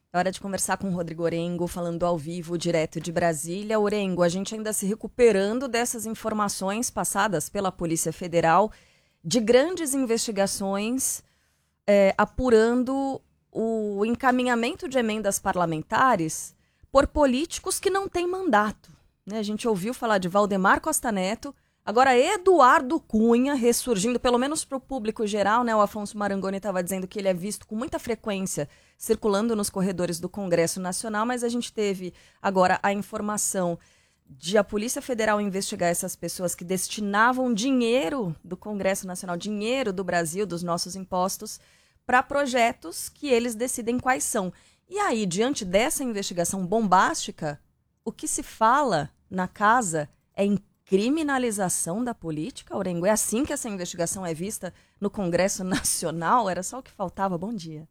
É hora de conversar com o Rodrigo Orengo, falando ao vivo, direto de Brasília. Orengo, a gente ainda se recuperando dessas informações passadas pela Polícia Federal de grandes investigações apurando o encaminhamento de emendas parlamentares por políticos que não têm mandato. Né? A gente ouviu falar de Valdemar Costa Neto, agora Eduardo Cunha ressurgindo, pelo menos para o público geral, né? O Afonso Marangoni estava dizendo que ele é visto com muita frequência circulando nos corredores do Congresso Nacional, mas a gente teve agora a informação de a Polícia Federal investigar essas pessoas que destinavam dinheiro do Congresso Nacional, dinheiro do Brasil, dos nossos impostos, para projetos que eles decidem quais são. E aí, diante dessa investigação bombástica, o que se fala na casa é em criminalização da política, Orengo? É assim que essa investigação é vista no Congresso Nacional? Era só o que faltava. Bom dia.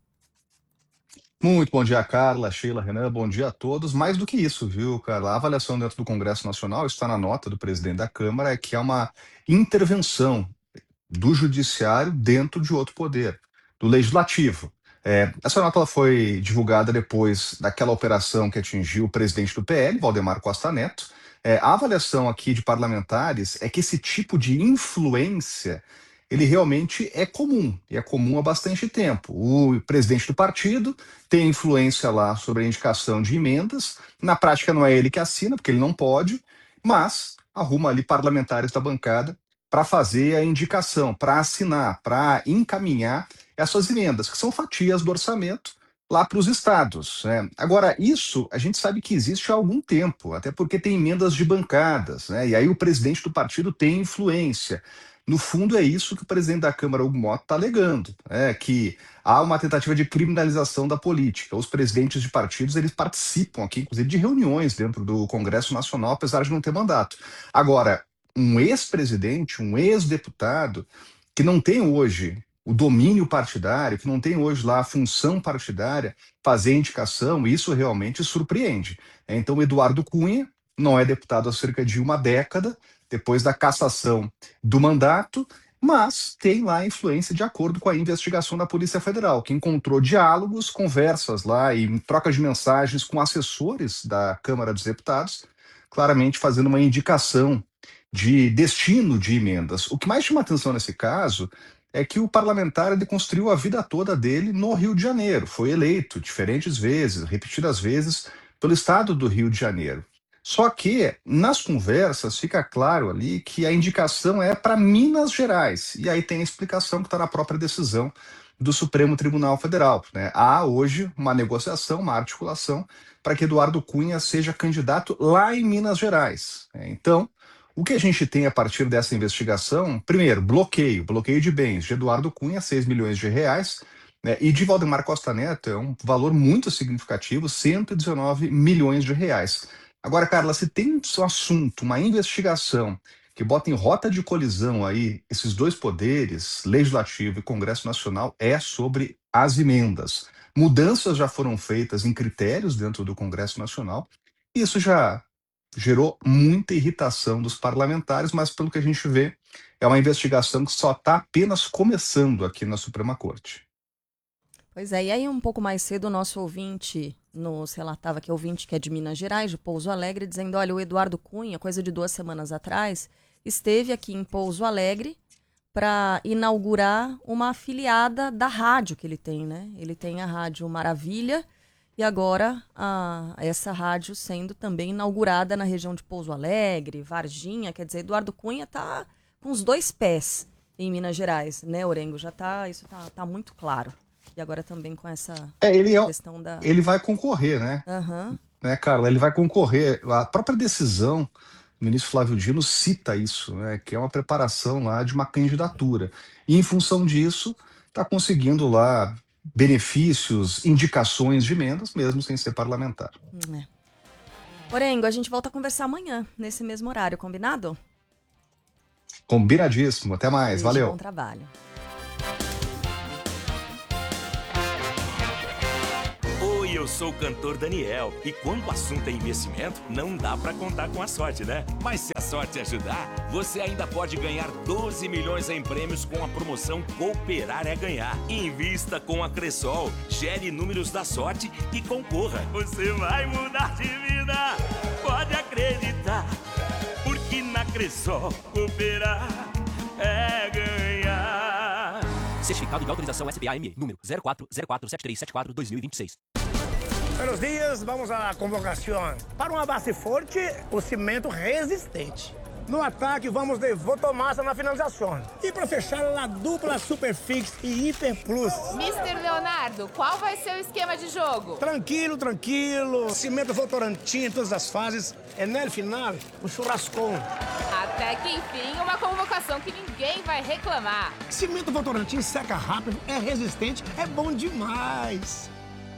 Muito bom dia, Carla, Sheila, Renan, bom dia a todos. Mais do que isso, viu, Carla? A avaliação dentro do Congresso Nacional, está na nota do presidente da Câmara, é que há uma intervenção do Judiciário dentro de outro poder, do Legislativo. Essa nota ela foi divulgada depois daquela operação que atingiu o presidente do PL, Valdemar Costa Neto. A avaliação aqui de parlamentares é que esse tipo de influência ele realmente é comum, e é comum há bastante tempo. O presidente do partido tem influência lá sobre a indicação de emendas, na prática não é ele que assina, porque ele não pode, mas arruma ali parlamentares da bancada para fazer a indicação, para assinar, para encaminhar essas emendas, que são fatias do orçamento lá para os estados, né? Agora, isso a gente sabe que existe há algum tempo, até porque tem emendas de bancadas, né? E aí o presidente do partido tem influência. No fundo, é isso que o presidente da Câmara, Hugo Mota, está alegando, né? Que há uma tentativa de criminalização da política. Os presidentes de partidos eles participam aqui, inclusive, de reuniões dentro do Congresso Nacional, apesar de não ter mandato. Agora, um ex-presidente, um ex-deputado, que não tem hoje o domínio partidário, que não tem hoje lá a função partidária, fazer indicação, isso realmente surpreende. Então, Eduardo Cunha não é deputado há cerca de uma década, depois da cassação do mandato, mas tem lá influência de acordo com a investigação da Polícia Federal, que encontrou diálogos, conversas lá e troca de mensagens com assessores da Câmara dos Deputados, claramente fazendo uma indicação de destino de emendas. O que mais chama atenção nesse caso é que o parlamentar ele construiu a vida toda dele no Rio de Janeiro, foi eleito diferentes vezes, repetidas vezes, pelo estado do Rio de Janeiro. Só que nas conversas fica claro ali que a indicação é para Minas Gerais, e aí tem a explicação que está na própria decisão do Supremo Tribunal Federal, né? Há hoje uma negociação, uma articulação para que Eduardo Cunha seja candidato lá em Minas Gerais, né? Então, o que a gente tem a partir dessa investigação, primeiro, bloqueio de bens de Eduardo Cunha, 6 milhões de reais, né, e de Valdemar Costa Neto é um valor muito significativo, 119 milhões de reais. Agora, Carla, se tem um assunto, uma investigação que bota em rota de colisão aí esses dois poderes, Legislativo e Congresso Nacional, é sobre as emendas. Mudanças já foram feitas em critérios dentro do Congresso Nacional, e isso já gerou muita irritação dos parlamentares, mas pelo que a gente vê, é uma investigação que só está apenas começando aqui na Suprema Corte. Pois é, e aí um pouco mais cedo o nosso ouvinte nos relatava que é ouvinte que é de Minas Gerais, de Pouso Alegre, dizendo, olha, o Eduardo Cunha, coisa de 2 semanas atrás, esteve aqui em Pouso Alegre para inaugurar uma afiliada da rádio que ele tem, né? Ele tem a Rádio Maravilha e agora essa rádio sendo também inaugurada na região de Pouso Alegre, Varginha, quer dizer, Eduardo Cunha tá com os dois pés em Minas Gerais, né, Orengo? Isso tá muito claro. E agora também com essa É, ele, é, questão da... ele vai concorrer, né? Aham. Né, Carla? Ele vai concorrer. A própria decisão do ministro Flávio Dino cita isso, né? Que é uma preparação lá de uma candidatura. E em função disso, está conseguindo lá benefícios, indicações de emendas, mesmo sem ser parlamentar. É. Orengo, a gente volta a conversar amanhã, nesse mesmo horário, combinado? Combinadíssimo. Até mais. Beijo, bom Valeu. trabalho. Oi, eu sou o cantor Daniel. E quando o assunto é investimento, não dá pra contar com a sorte, né? Mas se a sorte ajudar, você ainda pode ganhar 12 milhões em prêmios com a promoção Cooperar é Ganhar. Invista com a Cressol, gere números da sorte e concorra. Você vai mudar de vida, pode acreditar. Porque na Cressol, cooperar é ganhar. Certificado de autorização SBAME, número 04047374-2026. Buenos dias, vamos à convocação. Para uma base forte, o cimento resistente. No ataque, vamos de Votomassa na finalização. E para fechar, a dupla Superfix e Hiper Plus. Mister Leonardo, qual vai ser o esquema de jogo? Tranquilo, tranquilo. Cimento Votorantim em todas as fases. É no final, um churrascão. Até que enfim, uma convocação que ninguém vai reclamar. Cimento Votorantim seca rápido, é resistente, é bom demais.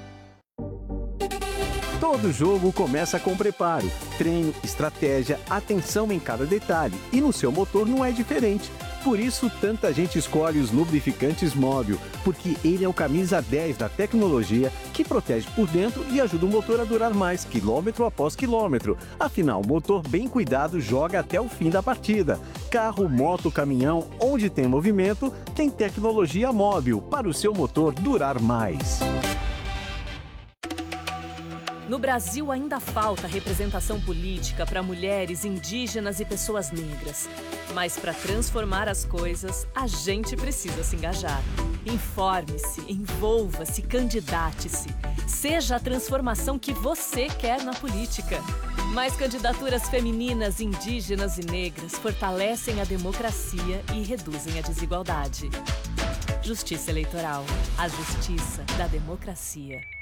Todo jogo começa com preparo, treino, estratégia, atenção em cada detalhe. E no seu motor não é diferente. Por isso, tanta gente escolhe os lubrificantes Móbil, porque ele é o camisa 10 da tecnologia que protege por dentro e ajuda o motor a durar mais, quilômetro após quilômetro. Afinal, motor bem cuidado joga até o fim da partida. Carro, moto, caminhão, onde tem movimento, tem tecnologia Móbil para o seu motor durar mais. No Brasil ainda falta representação política para mulheres, indígenas e pessoas negras. Mas para transformar as coisas, a gente precisa se engajar. Informe-se, envolva-se, candidate-se. Seja a transformação que você quer na política. Mais candidaturas femininas, indígenas e negras fortalecem a democracia e reduzem a desigualdade. Justiça Eleitoral. A justiça da democracia.